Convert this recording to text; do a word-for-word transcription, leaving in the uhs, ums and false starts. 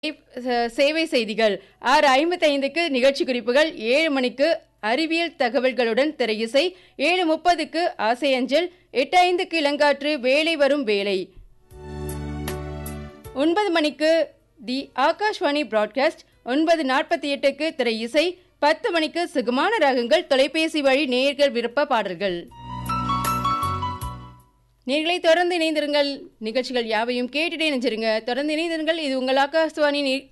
ச- சேவை செய்திகள் ஆறு ஐம்பத்தி ஐந்துக்கு நிகழ்ச்சி குறிப்புகள், ஏழு மணிக்கு அறிவியல் தகவல்களுடன் திரையிசை, ஏழு முப்பதுக்கு ஆசை அஞ்சல், எட்டு ஐந்துக்கு இளங்காற்று வேலை வரும் வேலை, ஒன்பது மணிக்கு தி ஆகாஷ்வாணி பிராட்காஸ்ட், ஒன்பது நாற்பத்தி எட்டுக்கு திரை இசை, பத்து மணிக்கு சுகமான ராகங்கள் தொலைபேசி வழி நேயர்கள் விருப்ப பாடல்கள். நேர்களை தொடர்ந்து இணைந்திருங்கள். நிகழ்ச்சிகள் யாவையும் கேட்டுட்டே நினைச்சிருங்க. தொடர்ந்து இணைந்திருங்கள். இது உங்கள் ஆகாஷ்வாணி